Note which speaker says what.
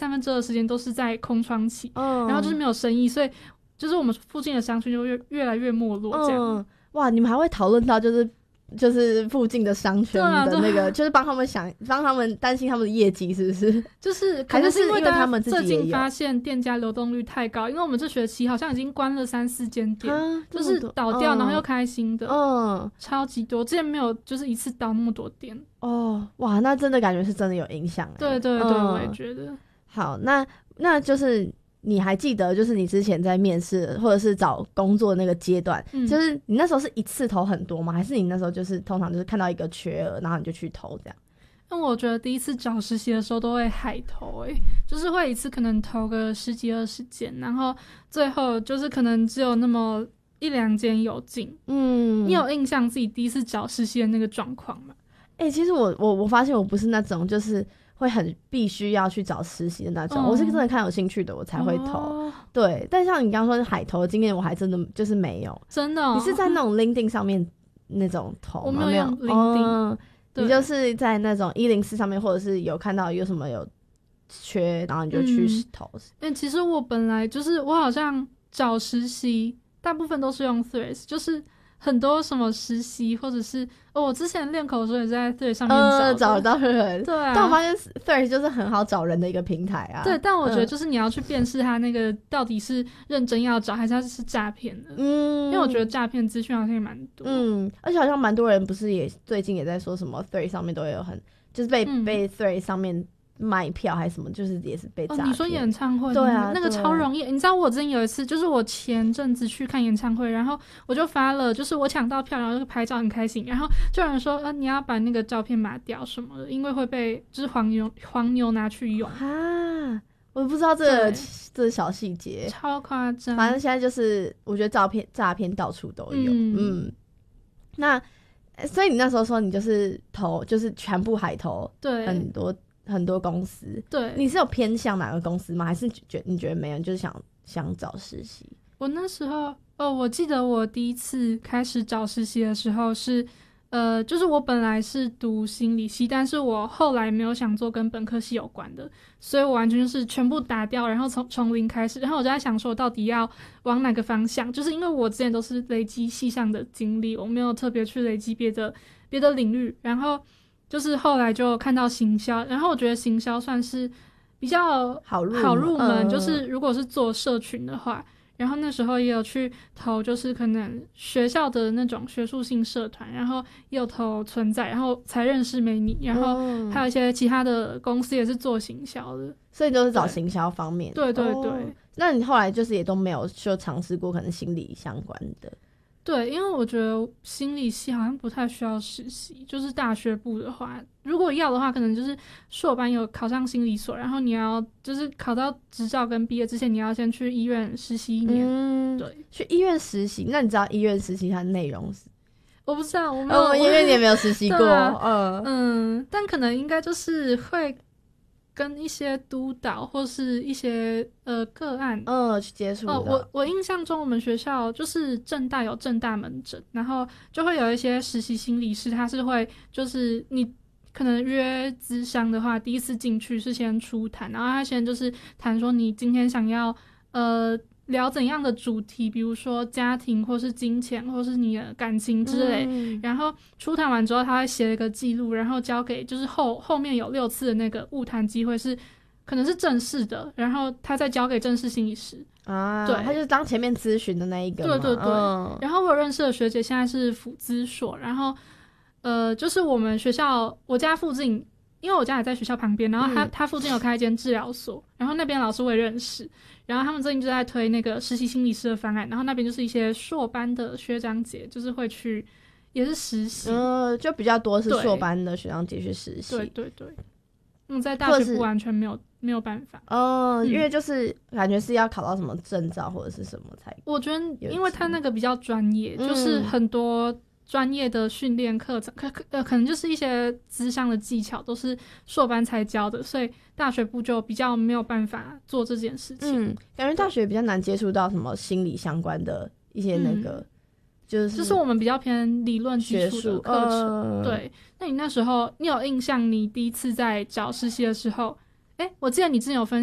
Speaker 1: 2/3的时间都是在空窗期，然后就是没有生意，所以就是我们附近的商圈就越来越没落这样。
Speaker 2: 哇，你们还会讨论到就是附近的商圈的那个，就是帮他们担心他们的业绩，是不是？
Speaker 1: 就是可能是因为
Speaker 2: 他们自己也有
Speaker 1: 最近发现店家流动率太高，因为我们这学期好像已经关了3-4间店，就是倒掉然后又开新的，超级多，之前没有就是一次倒那么多店。
Speaker 2: 哇，那真的感觉是真的有影响。
Speaker 1: 对对对，我也觉得。
Speaker 2: 好，那就是你还记得，就是你之前在面试或者是找工作的那个阶段，就是你那时候是一次投很多吗？还是你那时候就是通常就是看到一个缺额，然后你就去投这样？
Speaker 1: 那我觉得第一次找实习的时候都会海投就是会一次可能投个10几20间，然后最后就是可能只有那么1-2间有进。你有印象自己第一次找实习的那个状况吗？
Speaker 2: 其实我发现我不是那种就是会很必须要去找实习的那种，我是真的看有兴趣的我才会投。对，但像你刚刚说的海投的经验，我还真的就是没有。真的你是在那种 LinkedIn 上面那种投吗？
Speaker 1: 我没有用 LinkedIn。
Speaker 2: 你就是在那种104上面，或者是有看到有什么有缺，然后你就去投。
Speaker 1: 其实我本来就是我好像找实习大部分都是用 Threads， 就是很多什么实习或者是我之前练口说也是在 Threads 上面
Speaker 2: 找到人。
Speaker 1: 对啊，
Speaker 2: 但我发现 Threads 就是很好找人的一个平台啊。
Speaker 1: 对，但我觉得就是你要去辨识他那个到底是认真要找还是他是诈骗的。因为我觉得诈骗资讯好像也蛮多。
Speaker 2: 而且好像蛮多人不是也最近也在说什么 Threads 上面都有就是被 Threads 上面卖票还是什么，就是也是被诈骗。
Speaker 1: 你说演唱会？
Speaker 2: 对啊，
Speaker 1: 那个超容易。你知道我之前有一次，就是我前阵子去看演唱会，然后我就发了，就是我抢到票，然后就拍照很开心，然后就有人说你要把那个照片码掉什么的，因为会被就是黄牛拿去用啊。
Speaker 2: 我不知道这个小细节，
Speaker 1: 超夸张。
Speaker 2: 反正现在就是我觉得诈骗到处都有。那所以你那时候说你就是就是全部海投，对，很多公司。对，你是有偏向哪个公司吗？还是你觉得没有，你就是想找实习？
Speaker 1: 我那时候我记得我第一次开始找实习的时候是就是我本来是读心理系，但是我后来没有想做跟本科系有关的，所以我完全就是全部打掉，然后从零开始。然后我就在想说，到底要往哪个方向？就是因为我之前都是累积系上的经历，我没有特别去累积别的领域。然后就是后来就看到行销，然后我觉得行销算是比较好入门，就是如果是做社群的话。然后那时候也有去投，就是可能学校的那种学术性社团，然后也有投存在，然后才认识美妮，然后还有一些其他的公司也是做行销的，
Speaker 2: 所以都是找行销方面的。
Speaker 1: 对对对。
Speaker 2: 那你后来就是也都没有就尝试过可能心理相关的？
Speaker 1: 对，因为我觉得心理系好像不太需要实习，就是大学部的话，如果要的话，可能就是硕班有考上心理所，然后你要就是考到执照跟毕业之前，你要先去医院实习1年。对，
Speaker 2: 去医院实习。那你知道医院实习它的内容是？
Speaker 1: 我不知道，我没有，
Speaker 2: 因为你也没有实习过。
Speaker 1: 但可能应该就是会跟一些督导或是一些个案
Speaker 2: 去接触的。
Speaker 1: 我印象中我们学校就是政大有政大门诊，然后就会有一些实习心理师，他是会就是你可能约咨商的话，第一次进去是先初谈，然后他先就是谈说你今天想要聊怎样的主题，比如说家庭或是金钱或是你的感情之类，然后初谈完之后他会写一个记录，然后交给就是后面有6次的那个晤谈机会是可能是正式的，然后他再交给正式心理师啊。对，
Speaker 2: 他就是当前面咨询的那一个嘛。
Speaker 1: 对对对。然后我有认识的学姐现在是辅咨所，然后就是我们学校我家附近，因为我家也在学校旁边，然后他附近有开一间治疗所，然后那边老师我也认识，然后他们最近就在推那个实习心理师的方案，然后那边就是一些硕班的学长姐就是会去也是实习，
Speaker 2: 就比较多是硕班的学长姐去实习。
Speaker 1: 对对对。在大学部完全没有办法
Speaker 2: 因为就是感觉是要考到什么证照或者是什么才。
Speaker 1: 我觉得因为他那个比较专业，就是很多专业的训练课程可能就是一些諮商的技巧都是硕班才教的，所以大学部就比较没有办法做这件事情。
Speaker 2: 感觉大学比较难接触到什么心理相关的一些那个
Speaker 1: 就是我们比较偏理论基础的课程。对，那你那时候你有印象你第一次在找实习的时候我记得你之前有分